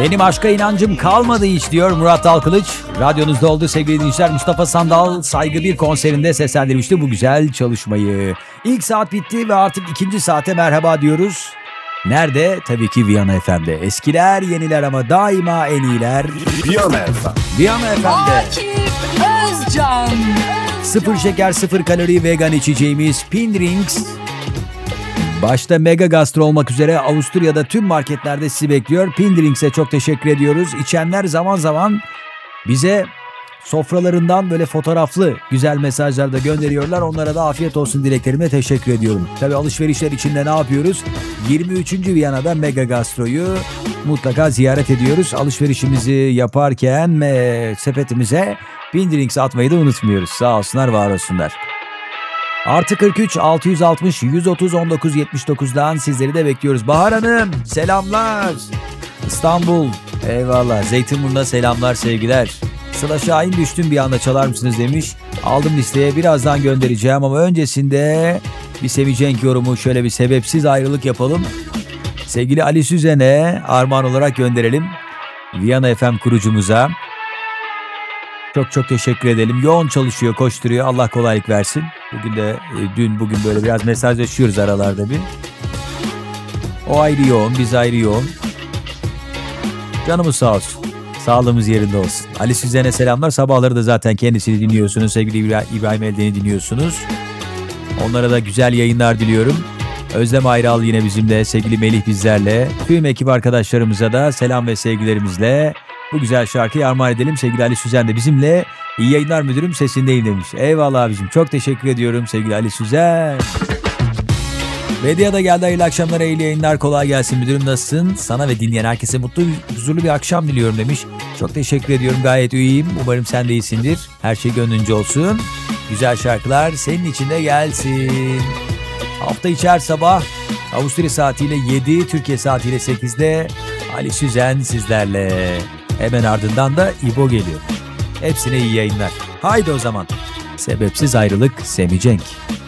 Benim aşka inancım kalmadı hiç diyor Murat Dalkılıç. Radyonuzda oldu sevgili dinleyiciler. Mustafa Sandal Saygı bir konserinde seslendirmişti bu güzel çalışmayı. İlk saat bitti ve artık ikinci saate merhaba diyoruz. Nerede? Tabii ki Viyana FM'de. Eskiler yeniler ama daima en iyiler. Viyana FM. Viyana FM'de. Akif Özcan. Sıfır şeker, sıfır kalori vegan içeceğimiz Pindrings. Başta Mega Gastro olmak üzere Avusturya'da tüm marketlerde sizi bekliyor. Pindrings'e çok teşekkür ediyoruz. İçenler zaman zaman bize sofralarından böyle fotoğraflı güzel mesajlar da gönderiyorlar. Onlara da afiyet olsun dileklerime teşekkür ediyorum. Tabii alışverişler içinde ne yapıyoruz? 23. Viyana'da Mega Gastro'yu mutlaka ziyaret ediyoruz. Alışverişimizi yaparken sepetimize Pindrings atmayı da unutmuyoruz. Sağ olsunlar, var olsunlar. Artı 43 660 130 19 79'dan sizleri de bekliyoruz. Bahar Hanım selamlar. İstanbul eyvallah. Zeytinburnu'na selamlar sevgiler. Sıla Şahin düştüm bir anda çalar mısınız demiş. Aldım listeye, birazdan göndereceğim ama öncesinde bir Semicenk yorumu, şöyle bir sebepsiz ayrılık yapalım. Sevgili Ali Süzen'e armağan olarak gönderelim. Viyana FM kurucumuza. Çok çok teşekkür edelim. Yoğun çalışıyor, koşturuyor. Allah kolaylık versin. Bugün de bugün böyle biraz mesajlaşıyoruz aralarda bir. O ayrı yoğun, biz ayrı yoğun. Canımız sağ olsun. Sağlığımız yerinde olsun. Ali Süzen'e selamlar. Sabahları da zaten kendisini dinliyorsunuz. Sevgili İbrahim Elden'i dinliyorsunuz. Onlara da güzel yayınlar diliyorum. Özlem Ayral yine bizimle. Sevgili Melih bizlerle. Tüm ekip arkadaşlarımıza da selam ve sevgilerimizle bu güzel şarkıyı armağan edelim. Sevgili Ali Süzen de bizimle. İyi yayınlar müdürüm, sesindeyim demiş. Eyvallah abicim, çok teşekkür ediyorum sevgili Ali Süzen. Medya da geldi, hayırlı akşamlar, hayırlı yayınlar, kolay gelsin müdürüm, nasılsın? Sana ve dinleyen herkese mutlu, huzurlu bir akşam diliyorum demiş. Çok teşekkür ediyorum, gayet iyiyim. Umarım sen de iyisindir. Her şey gönlünce olsun. Güzel şarkılar senin için de gelsin. Hafta içi her sabah Avusturya saatiyle 7, Türkiye saatiyle 8'de Ali Süzen sizlerle. Hemen ardından da İbo geliyor. Hepsine iyi yayınlar. Haydi o zaman. Sebepsiz ayrılık, Semicenk.